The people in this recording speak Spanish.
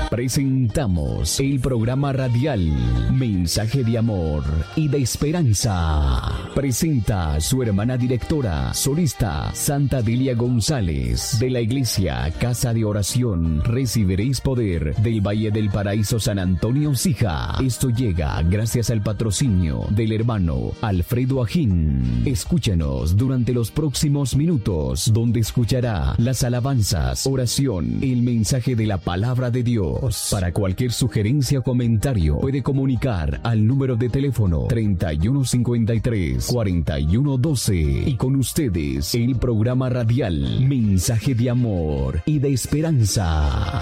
Presentamos el programa radial Mensaje de Amor y de Esperanza. Presenta su hermana directora, solista, Santa Delia González, de la iglesia Casa de Oración Recibiréis Poder del Valle del Paraíso San Antonio Sija. Esto llega gracias al patrocinio del hermano Alfredo Ajín. Escúchenos durante los próximos minutos, donde escuchará las alabanzas, oración, el mensaje de la palabra de Dios. Para cualquier sugerencia o comentario, puede comunicar al número de teléfono 3153-4112. Y con ustedes, el programa radial Mensaje de Amor y de Esperanza.